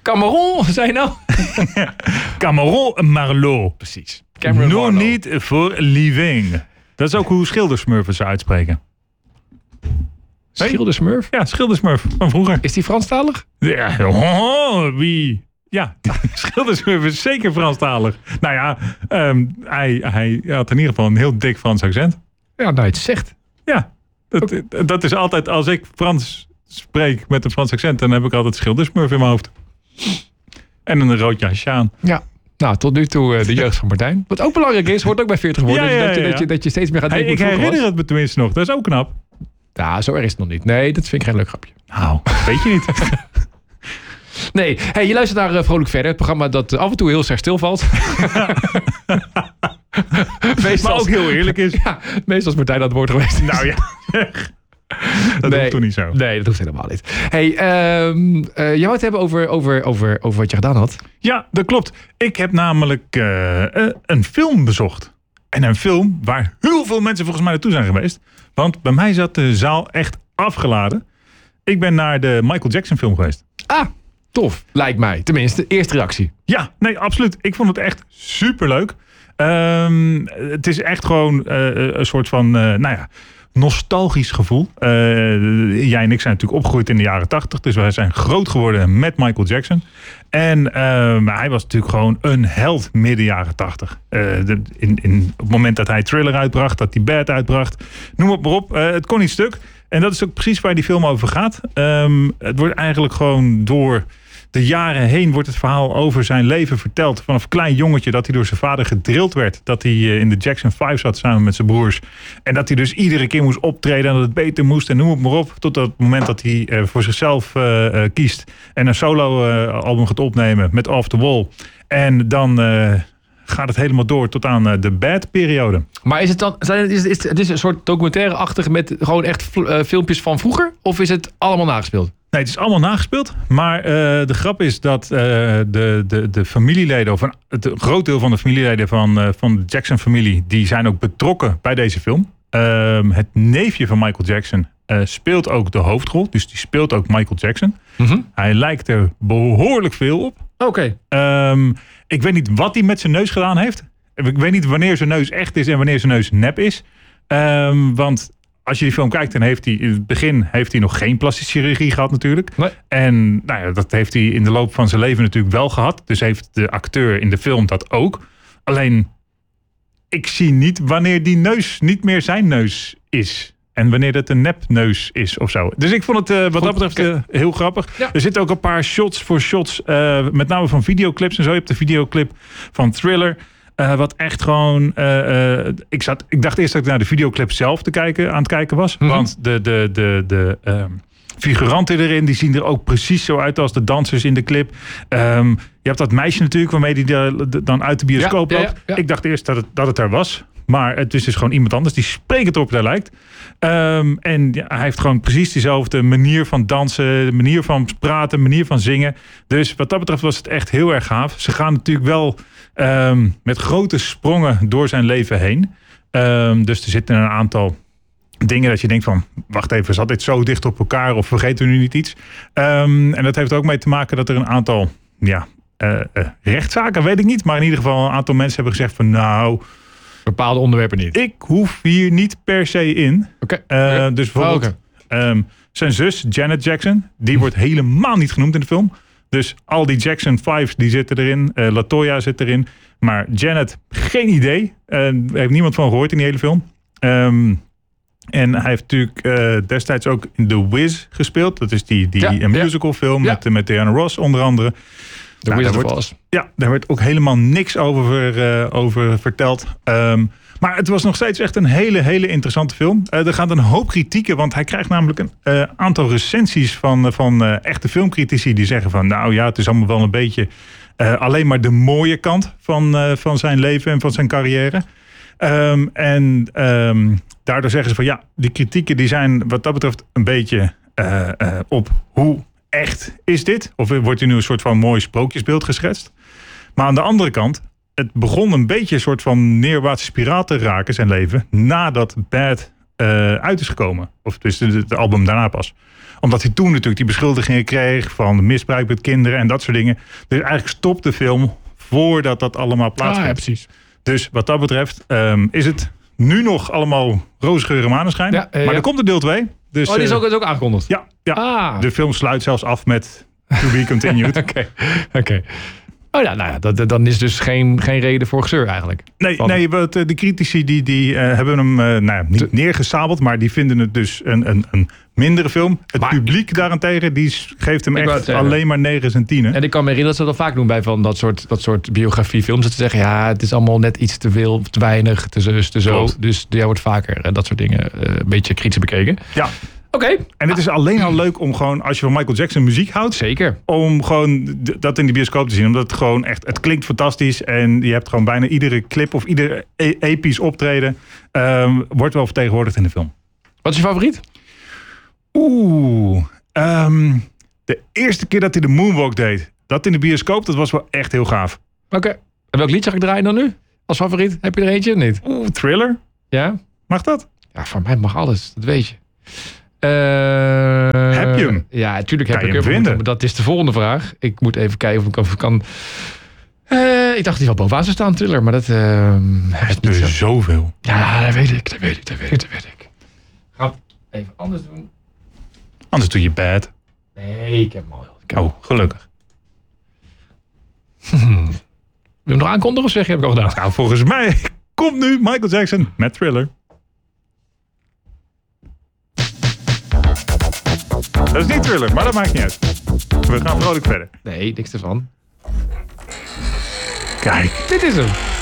Cameron, zei je nou? Cameron Marlowe. Precies. No need for living. Dat is ook hoe Schildersmurfen ze uitspreken. Schildersmurf? Ja, Schildersmurf van vroeger. Is die Franstalig? Ja, wie? Ja, Schildersmurf is zeker Franstalig. Nou ja, hij had in ieder geval een heel dik Frans accent. Ja, nou je het zegt. Ja, dat is altijd als ik Frans spreek met een Frans accent, dan heb ik altijd Schildersmurf in mijn hoofd. En een rood jasje aan. Ja. Nou, tot nu toe de jeugd van Martijn. Wat ook belangrijk is, hoort ook bij 40 worden. Dat je steeds meer gaat denken. Ik herinner het me tenminste nog. Dat is ook knap. Ja, zo erg is het nog niet. Nee, dat vind ik geen leuk grapje. Nou, weet je niet. Nee, hey, je luistert naar Vrolijk Verder. Het programma dat af en toe heel sterk stilvalt. Maar ook heel eerlijk is. Ja, meestal is Martijn aan het woord geweest. Nou ja. Dat hoeft toch niet zo? Nee, dat hoeft helemaal niet. Hey, jij wou het hebben over wat je gedaan had. Ja, dat klopt. Ik heb namelijk een film bezocht. En een film waar heel veel mensen volgens mij naartoe zijn geweest. Want bij mij zat de zaal echt afgeladen. Ik ben naar de Michael Jackson film geweest. Ah, tof. Lijkt mij. Tenminste, eerste reactie. Ja, nee, absoluut. Ik vond het echt superleuk. Het is echt gewoon een soort van, nostalgisch gevoel. Jij en ik zijn natuurlijk opgegroeid in de jaren 80. Dus wij zijn groot geworden met Michael Jackson. En hij was natuurlijk gewoon een held midden jaren 80. Op het moment dat hij Thriller uitbracht, dat hij Bad uitbracht. Noem het maar op. Het kon niet stuk. En dat is ook precies waar die film over gaat. Het wordt eigenlijk gewoon door de jaren heen wordt het verhaal over zijn leven verteld. Vanaf een klein jongetje dat hij door zijn vader gedrild werd. Dat hij in de Jackson 5 zat samen met zijn broers. En dat hij dus iedere keer moest optreden en dat het beter moest en noem het maar op. Tot het moment dat hij voor zichzelf kiest en een solo album gaat opnemen met Off the Wall. En dan gaat het helemaal door tot aan de Bad-periode. Maar is het dan het is een soort documentaire-achtig met gewoon echt filmpjes van vroeger? Of is het allemaal nagespeeld? Nee, het is allemaal nagespeeld. Maar de grap is dat de familieleden, of het groot deel van de familieleden van de Jackson-familie, die zijn ook betrokken bij deze film. Het neefje van Michael Jackson speelt ook de hoofdrol. Dus die speelt ook Michael Jackson. Mm-hmm. Hij lijkt er behoorlijk veel op. Oké. Ik weet niet wat hij met zijn neus gedaan heeft. Ik weet niet wanneer zijn neus echt is en wanneer zijn neus nep is. Want als je die film kijkt, dan heeft hij in het begin nog geen plastische chirurgie gehad natuurlijk. Nee. En nou ja, dat heeft hij in de loop van zijn leven natuurlijk wel gehad. Dus heeft de acteur in de film dat ook. Alleen, ik zie niet wanneer die neus niet meer zijn neus is. En wanneer dat een nepneus is of zo. Dus ik vond het wat dat betreft heel grappig. Ja. Er zitten ook een paar shots voor shots. Met name van videoclips en zo. Je hebt de videoclip van Thriller. Wat echt gewoon... ik dacht eerst dat ik naar de videoclip zelf aan het kijken was. Mm-hmm. Want de figuranten erin, die zien er ook precies zo uit als de dansers in de clip. Je hebt dat meisje natuurlijk waarmee die dan uit de bioscoop loopt. Ja. Ik dacht eerst dat het er was. Maar het is dus gewoon iemand anders die sprekend op daar lijkt. En ja, hij heeft gewoon precies diezelfde manier van dansen, manier van praten, manier van zingen. Dus wat dat betreft was het echt heel erg gaaf. Ze gaan natuurlijk wel met grote sprongen door zijn leven heen. Dus er zitten een aantal dingen dat je denkt van, wacht even, zat dit zo dicht op elkaar of vergeten we nu niet iets? En dat heeft ook mee te maken dat er een aantal rechtszaken, weet ik niet. Maar in ieder geval een aantal mensen hebben gezegd van nou, bepaalde onderwerpen niet. Ik hoef hier niet per se in. Okay. Dus bijvoorbeeld zijn zus Janet Jackson, die wordt helemaal niet genoemd in de film. Dus al die Jackson 5's die zitten erin. LaToya zit erin. Maar Janet, geen idee. Daar heeft niemand van gehoord in die hele film. En hij heeft natuurlijk destijds ook in The Wiz gespeeld. Dat is die musical film met Diana Ross onder andere. The Wizard of Oz. Ja, daar werd ook helemaal niks over verteld. Maar het was nog steeds echt een hele interessante film. Er gaat een hoop kritieken, want hij krijgt namelijk een aantal recensies van echte filmcritici die zeggen van nou ja, het is allemaal wel een beetje alleen maar de mooie kant van zijn leven en van zijn carrière. Daardoor zeggen ze van ja, die kritieken die zijn wat dat betreft een beetje op hoe echt is dit? Of wordt er nu een soort van mooi sprookjesbeeld geschetst? Maar aan de andere kant, het begon een beetje een soort van neerwaartse spiraal te raken, zijn leven, nadat Bad uit is gekomen. Of dus het album daarna pas. Omdat hij toen natuurlijk die beschuldigingen kreeg van misbruik met kinderen en dat soort dingen. Dus eigenlijk stopt de film voordat dat allemaal plaatsvindt. Ja, precies. Dus wat dat betreft is het nu nog allemaal roze geur en maneschijn. Maar er komt een deel 2. Dus, die is ook aangekondigd? Ja. Ah. De film sluit zelfs af met To Be Continued. Oké. Oh ja, nou ja, dan is dus geen reden voor gezeur eigenlijk. Nee, de critici die hebben hem niet neergesabeld, maar die vinden het dus een mindere film. Het publiek daarentegen, die geeft hem echt alleen maar 9's en 10's. En ik kan me herinneren dat ze dat vaak doen bij van dat soort biografiefilms. Dat ze zeggen, ja, het is allemaal net iets te veel, te weinig, te zus, te zo. Klopt. Dus jij wordt vaker dat soort dingen een beetje kritisch bekeken. Ja. Oké. En het is alleen al leuk om gewoon, als je van Michael Jackson muziek houdt... Zeker. Om gewoon dat in de bioscoop te zien. Omdat het gewoon echt, het klinkt fantastisch. En je hebt gewoon bijna iedere clip of ieder episch optreden... wordt wel vertegenwoordigd in de film. Wat is je favoriet? De eerste keer dat hij de Moonwalk deed... dat in de bioscoop, dat was wel echt heel gaaf. Oké. En welk lied zag ik draaien dan nu? Als favoriet? Heb je er eentje of niet? Thriller. Ja? Mag dat? Ja, van mij mag alles. Dat weet je. Heb je hem? Ja, natuurlijk heb Kan ik je hem. hem vinden? Maar dat is de volgende vraag. Ik moet even kijken of ik kan... ik dacht die wel bovenaan zou staan, Thriller. Maar dat Het is er zoveel. Ja, dat weet ik. Ga even anders doen. Anders doe je bad. Nee, ik heb hem al. Oh, gelukkig. Wil je hem nog aankondigen of zeg je heb ik al gedaan? Nou, volgens mij komt nu Michael Jackson met Thriller. Dat is niet Thriller, maar dat maakt niet uit. We gaan vrolijk verder. Nee, niks ervan. Kijk. Dit is hem.